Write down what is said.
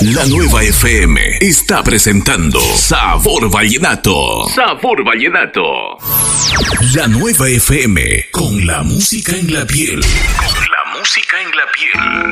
La Nueva FM está presentando Sabor Vallenato. Sabor Vallenato. La Nueva FM, con la música en la piel. Con la música en la piel.